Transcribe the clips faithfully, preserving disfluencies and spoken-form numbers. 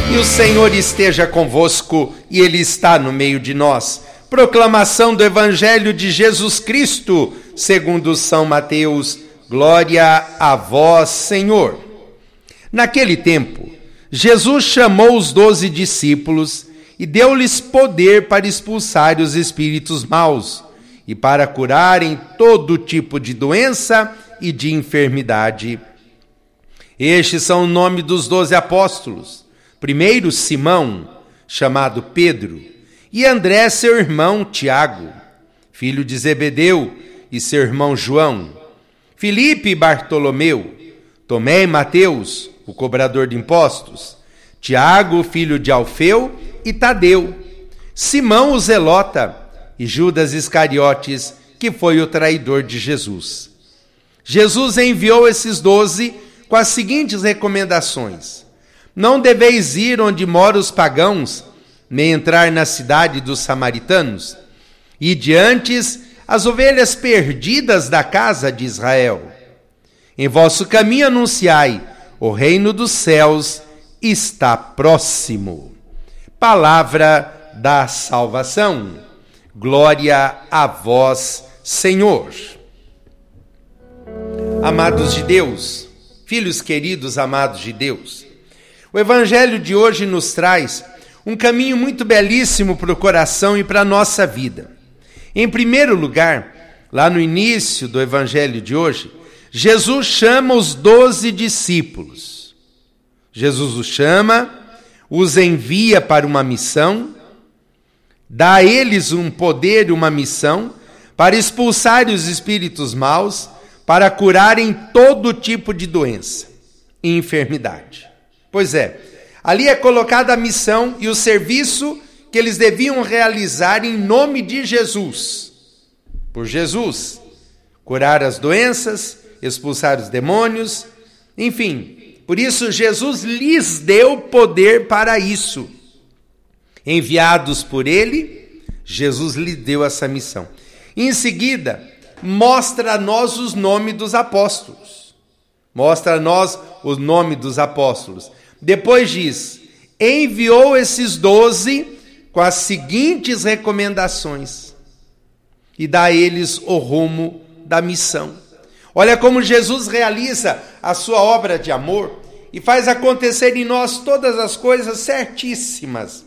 E o Senhor esteja convosco, e Ele está no meio de nós. Proclamação do Evangelho de Jesus Cristo, segundo São Mateus. Glória a vós, Senhor. Naquele tempo, Jesus chamou os doze discípulos e deu-lhes poder para expulsar os espíritos maus e para curarem todo tipo de doença e de enfermidade. Estes são o nome dos doze apóstolos. Primeiro, Simão, chamado Pedro, e André, seu irmão Tiago, filho de Zebedeu, e seu irmão João, Filipe e Bartolomeu, Tomé e Mateus, o cobrador de impostos, Tiago, filho de Alfeu, e Tadeu, Simão o Zelota, e Judas Iscariotes, que foi o traidor de Jesus. Jesus enviou esses doze com as seguintes recomendações: não deveis ir onde moram os pagãos, nem entrar na cidade dos samaritanos, e diante as ovelhas perdidas da casa de Israel. Em vosso caminho anunciai, o reino dos céus está próximo. Palavra da salvação. Glória a vós, Senhor. Amados de Deus, filhos queridos amados de Deus, o Evangelho de hoje nos traz um caminho muito belíssimo para o coração e para a nossa vida. Em primeiro lugar, lá no início do Evangelho de hoje, Jesus chama os doze discípulos. Jesus os chama, os envia para uma missão, dá a eles um poder e uma missão para expulsar os espíritos maus, para curarem todo tipo de doença e enfermidade. Pois é, ali é colocada a missão e o serviço que eles deviam realizar em nome de Jesus. Por Jesus, curar as doenças, expulsar os demônios, enfim. Por isso Jesus lhes deu poder para isso. Enviados por ele, Jesus lhe deu essa missão. Em seguida, mostra a nós os nomes dos apóstolos. Mostra a nós o nome dos apóstolos. Depois diz, enviou esses doze com as seguintes recomendações e dá a eles o rumo da missão. Olha como Jesus realiza a sua obra de amor e faz acontecer em nós todas as coisas certíssimas.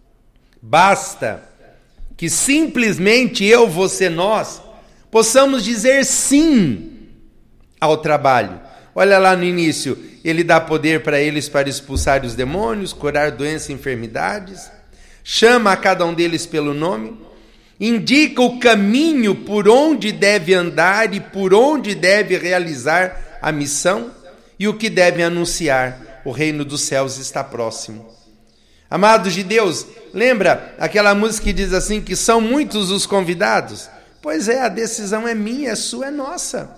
Basta que simplesmente eu, você, nós possamos dizer sim ao trabalho. Olha lá no início, ele dá poder para eles para expulsar os demônios, curar doenças e enfermidades, chama a cada um deles pelo nome, indica o caminho por onde deve andar e por onde deve realizar a missão e o que deve anunciar. O reino dos céus está próximo. Amados de Deus, lembra aquela música que diz assim, que são muitos os convidados? Pois é, a decisão é minha, é sua, é nossa.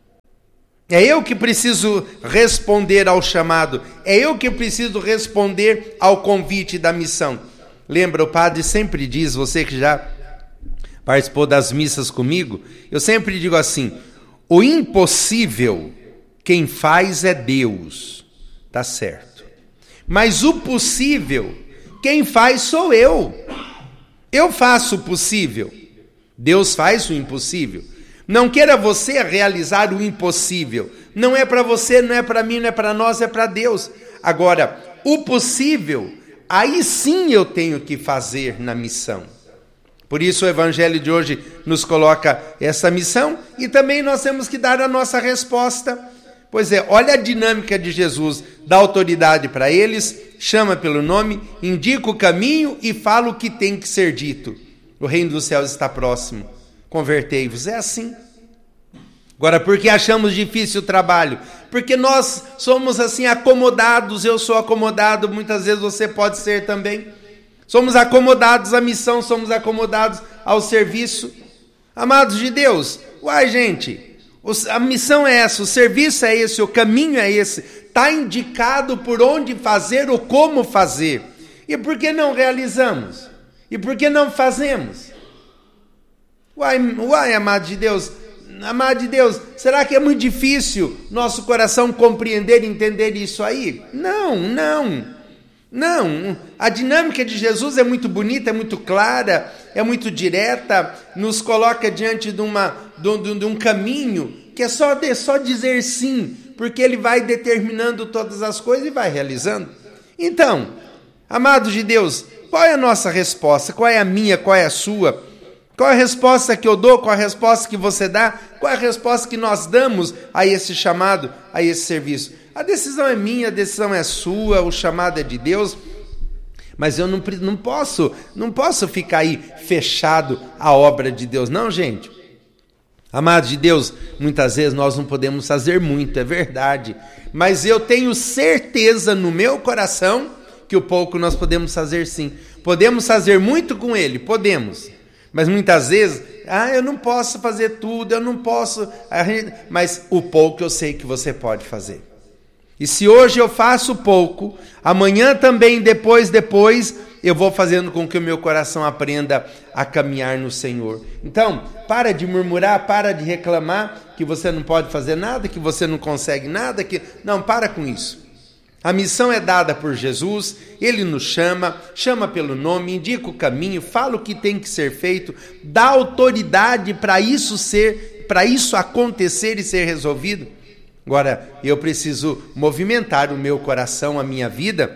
É eu que preciso responder ao chamado. É eu que preciso responder ao convite da missão. Lembra, o padre sempre diz, você que já participou das missas comigo, eu sempre digo assim, o impossível, quem faz é Deus. Tá certo. Mas o possível, quem faz sou eu. Eu faço o possível. Deus faz o impossível. Não queira você realizar o impossível. Não é para você, não é para mim, não é para nós, é para Deus. Agora, o possível, aí sim eu tenho que fazer na missão. Por isso o Evangelho de hoje nos coloca essa missão e também nós temos que dar a nossa resposta. Pois é, olha a dinâmica de Jesus, dá autoridade para eles, chama pelo nome, indica o caminho e fala o que tem que ser dito. O reino dos céus está próximo. Convertei-vos. É assim. Agora, por que achamos difícil o trabalho? Porque nós somos assim acomodados, eu sou acomodado, muitas vezes você pode ser também. Somos acomodados à missão, somos acomodados ao serviço. Amados de Deus, uai gente, a missão é essa, o serviço é esse, o caminho é esse. Está indicado por onde fazer ou como fazer. E por que não realizamos? E por que não fazemos? Uai, uai, amado de Deus, amado de Deus, será que é muito difícil nosso coração compreender e entender isso aí? Não, não. Não, a dinâmica de Jesus é muito bonita, é muito clara, é muito direta, nos coloca diante de, uma, de, de um caminho que é só, de, só dizer sim, porque ele vai determinando todas as coisas e vai realizando. Então, amados de Deus, qual é a nossa resposta? Qual é a minha? Qual é a sua? Qual é a resposta que eu dou? Qual é a resposta que você dá? Qual é a resposta que nós damos a esse chamado, a esse serviço? A decisão é minha, a decisão é sua, o chamado é de Deus, mas eu não, não posso, não posso ficar aí fechado à obra de Deus, não, gente. Amados de Deus, muitas vezes nós não podemos fazer muito, é verdade, mas eu tenho certeza no meu coração que o pouco nós podemos fazer sim. Podemos fazer muito com Ele, podemos. Mas muitas vezes, ah, eu não posso fazer tudo, eu não posso, mas o pouco eu sei que você pode fazer. E se hoje eu faço pouco, amanhã também, depois, depois, eu vou fazendo com que o meu coração aprenda a caminhar no Senhor. Então, para de murmurar, para de reclamar que você não pode fazer nada, que você não consegue nada, que não, para com isso. A missão é dada por Jesus, Ele nos chama, chama pelo nome, indica o caminho, fala o que tem que ser feito, dá autoridade para isso ser, para isso acontecer e ser resolvido. Agora, eu preciso movimentar o meu coração, a minha vida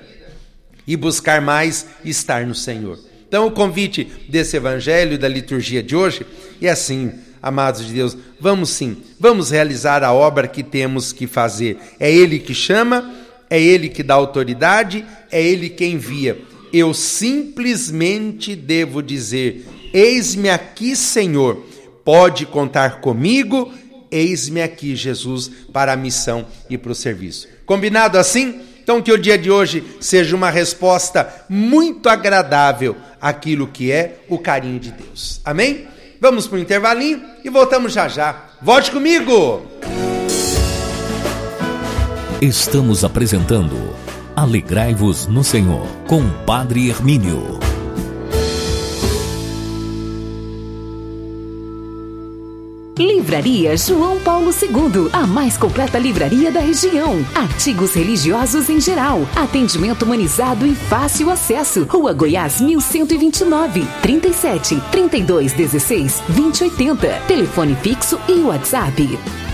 e buscar mais estar no Senhor. Então, o convite desse evangelho, da liturgia de hoje, é assim, amados de Deus, vamos sim, vamos realizar a obra que temos que fazer. É Ele que chama, é Ele que dá autoridade, é Ele que envia. Eu simplesmente devo dizer, eis-me aqui, Senhor, pode contar comigo, eis-me aqui, Jesus, para a missão e para o serviço. Combinado assim? Então que o dia de hoje seja uma resposta muito agradável àquilo que é o carinho de Deus. Amém? Vamos para o intervalinho e voltamos já já. Volte comigo! Estamos apresentando Alegrai-vos no Senhor, com o Padre Hermínio. Livraria João Paulo segundo, a mais completa livraria da região. Artigos religiosos em geral, atendimento humanizado e fácil acesso. Rua Goiás mil cento e vinte e nove, trinta e sete, trinta e dois, dezesseis, vinte e oitenta. Telefone fixo e WhatsApp.